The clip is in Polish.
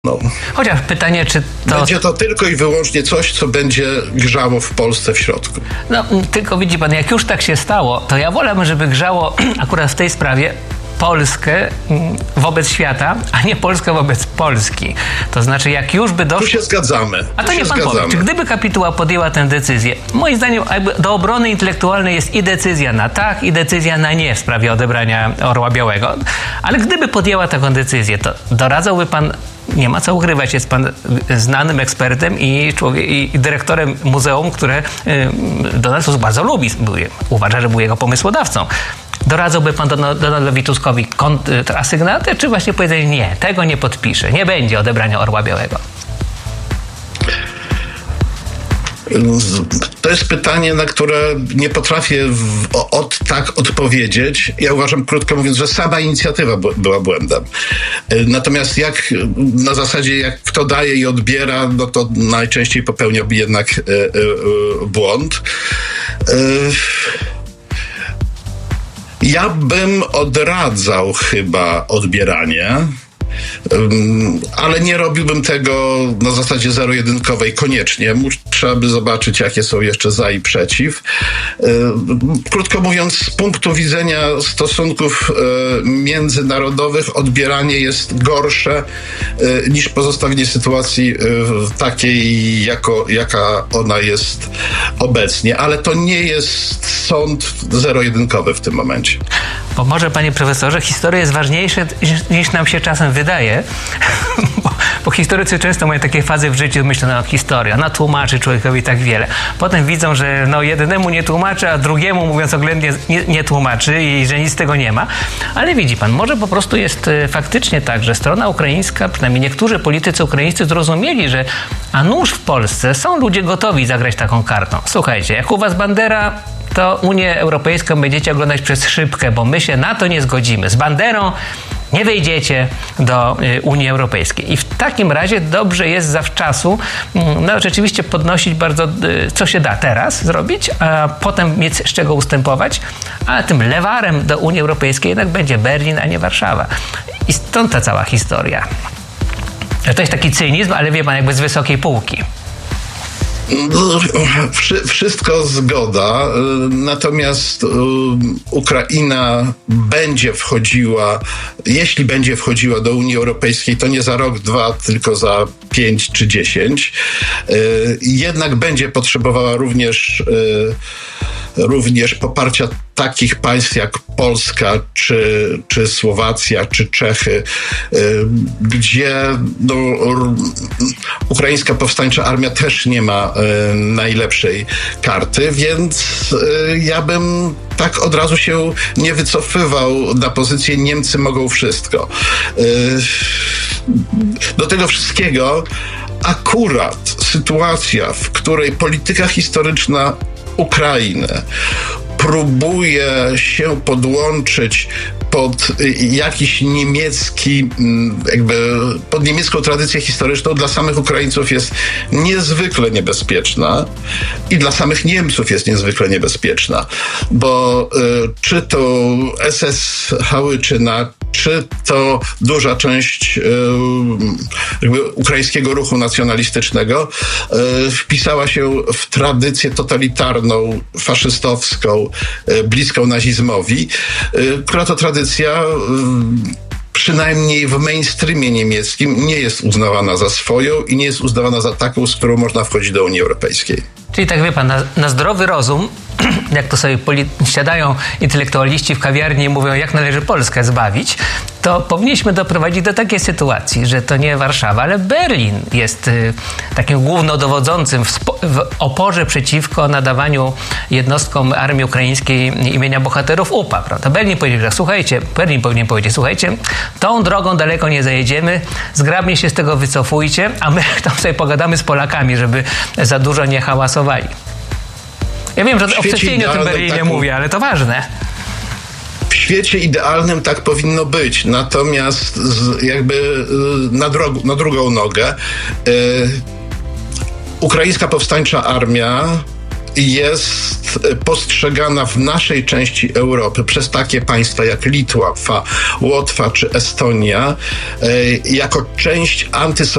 Chociaż pytanie, czy to... Będzie to tylko i wyłącznie coś, co będzie grzało w Polsce w środku. No, tylko widzi pan, jak już tak się stało, to ja wolałbym, żeby grzało akurat w tej sprawie Polskę wobec świata, a nie Polskę wobec Polski. To znaczy, jak już by doszło... Tu się zgadzamy. A to nie pan powie, czy gdyby kapituła podjęła tę decyzję, moim zdaniem do obrony intelektualnej jest i decyzja na tak, i decyzja na nie w sprawie odebrania Orła Białego. Ale gdyby podjęła taką decyzję, to doradzałby pan, nie ma co ukrywać, jest pan znanym ekspertem i dyrektorem muzeum, które Donald Tusk bardzo lubi. Uważa, że był jego pomysłodawcą. Doradzałby pan Donaldowi Tuskowi kontrasygnatę, czy właśnie powiedzieć nie, tego nie podpiszę, nie będzie odebrania Orła Białego? To jest pytanie, na które nie potrafię tak odpowiedzieć. Ja uważam, krótko mówiąc, że sama inicjatywa była błędem. Natomiast na zasadzie jak kto daje i odbiera, no to najczęściej popełniałby jednak błąd. Ja bym odradzał chyba odbieranie, ale nie robiłbym tego na zasadzie zero-jedynkowej koniecznie. Trzeba by zobaczyć, jakie są jeszcze za i przeciw. Krótko mówiąc, z punktu widzenia stosunków międzynarodowych odbieranie jest gorsze niż pozostawienie sytuacji takiej, jaka ona jest obecnie. Ale to nie jest sąd zero-jedynkowy w tym momencie. Bo może, panie profesorze, historia jest ważniejsza niż nam się czasem wydaje, bo historycy często mają takie fazy w życiu, myślą, no historia, no tłumaczy człowiekowi tak wiele. Potem widzą, że no jednemu nie tłumaczy, a drugiemu, mówiąc oględnie, nie tłumaczy i że nic z tego nie ma. Ale widzi pan, może po prostu jest faktycznie tak, że strona ukraińska, przynajmniej niektórzy politycy ukraińscy zrozumieli, że a nuż w Polsce są ludzie gotowi zagrać taką kartą. Słuchajcie, jak u was Bandera, to Unię Europejską będziecie oglądać przez szybkę, bo my się na to nie zgodzimy. Z Banderą nie wejdziecie do Unii Europejskiej. I w takim razie dobrze jest zawczasu rzeczywiście podnosić bardzo, co się da teraz zrobić, a potem mieć z czego ustępować, a tym lewarem do Unii Europejskiej jednak będzie Berlin, a nie Warszawa. I stąd ta cała historia. To jest taki cynizm, ale wie pan, jakby z wysokiej półki. Wszystko zgoda, natomiast Ukraina będzie wchodziła, jeśli będzie wchodziła do Unii Europejskiej, to nie za rok, 2, tylko za 5 czy 10. Jednak będzie potrzebowała również poparcia takich państw jak Polska, czy Słowacja, czy Czechy, gdzie ukraińska powstańcza armia też nie ma najlepszej karty, więc ja bym tak od razu się nie wycofywał na pozycję Niemcy mogą wszystko. Do tego wszystkiego akurat sytuacja, w której polityka historyczna Ukrainy próbuje się podłączyć pod jakiś niemiecki, pod niemiecką tradycję historyczną, dla samych Ukraińców jest niezwykle niebezpieczna i dla samych Niemców jest niezwykle niebezpieczna, bo czy to SS Hałyczyna, czy to duża część ukraińskiego ruchu nacjonalistycznego wpisała się w tradycję totalitarną, faszystowską, bliską nazizmowi, która to tradycja przynajmniej w mainstreamie niemieckim nie jest uznawana za swoją i nie jest uznawana za taką, z którą można wchodzić do Unii Europejskiej. Czyli tak wie pan, na zdrowy rozum, jak to sobie siadają intelektualiści w kawiarni i mówią, jak należy Polskę zbawić, to powinniśmy doprowadzić do takiej sytuacji, że to nie Warszawa, ale Berlin jest takim głównodowodzącym w oporze przeciwko nadawaniu jednostkom armii ukraińskiej imienia bohaterów UPA, prawda? Berlin powinien powiedzieć, słuchajcie, tą drogą daleko nie zajedziemy, zgrabnie się z tego wycofujcie, a my tam sobie pogadamy z Polakami, żeby za dużo nie hałasowali. Ja wiem, że obsesyjnie o tym Berlinie mówię, ale to ważne. W świecie idealnym tak powinno być, natomiast na drugą nogę ukraińska powstańcza armia jest postrzegana w naszej części Europy przez takie państwa jak Litwa, Łotwa czy Estonia jako część antysowieckiej